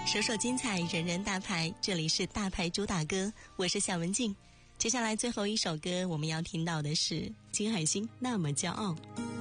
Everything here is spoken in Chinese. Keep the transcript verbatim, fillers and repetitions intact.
首首精彩，人人大牌，这里是大牌主打歌，我是夏文静。接下来最后一首歌我们要听到的是金海心那么骄傲。